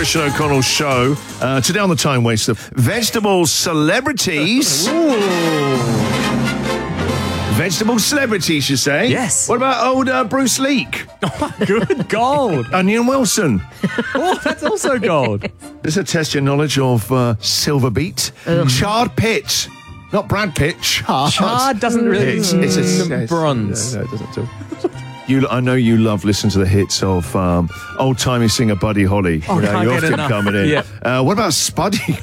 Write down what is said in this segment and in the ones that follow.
Christian O'Connell show. Today on the Time Waster, vegetable celebrities. Vegetable celebrities, you say? Yes. What about old Bruce Leak? Good gold. Onion Wilson. Oh, that's also gold. This will test your knowledge of Silver Beet. Charred Pitt. Not Brad Pitt. Chard doesn't really. It's bronze. No, it doesn't at all. I know you love listening to the hits of old-timey singer Buddy Holly. Oh, can't you're get often enough. coming in. Yeah. What about Spuddy?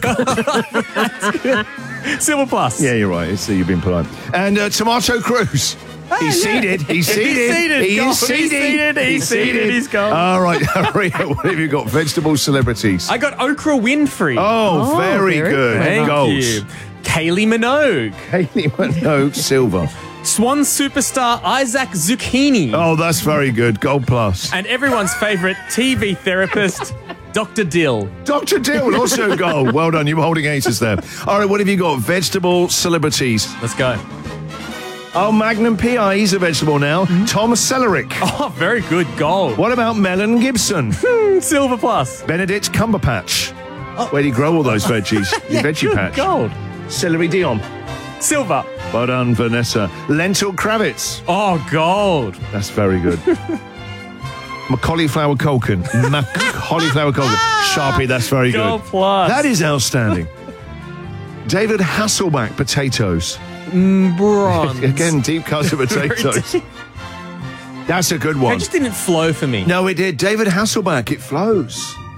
Silver plus. Yeah, you're right. You've been polite. And Tomato Cruz. He's seated. He's seated. He's seated. He's gone. All right, Harry, what have you got? Vegetable celebrities. I got Oprah Winfrey. Oh, very good. Thank Gold. you. Kaylee Minogue. Haley Minogue, silver. Swan superstar Isaac Zucchini. Oh, that's very good. Gold plus. And everyone's favourite TV therapist, Dr. Dill. Dr. Dill, also gold. Well done. You were holding aces there. All right, what have you got? Vegetable celebrities. Let's go. Oh, Magnum P.I. He's a vegetable now. Tom Sellerik. Oh, very good. Gold. What about Melon Gibson? Silver plus. Benedict Cumberbatch. Where do you grow all those veggies? Your veggie Good patch. gold. Celery Dion. Silver. Well done, Vanessa. Lentil Kravitz. Oh, gold. That's very good. Cauliflower Culkin. Cauliflower Culkin. Sharpie, that's very Gold good. plus. That is outstanding. David Hasselback potatoes. Bronze. Again, deep cuts of potatoes. That's a good one. It just didn't flow for me. No, it did. David Hasselback, it flows.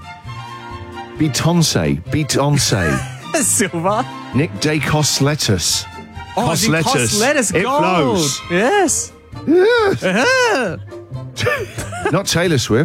Betonce. Silver. Nick Dacos lettuce. Oh, Cos lettuce. lettuce. It Gold. flows. Yes. Not Taylor Swift.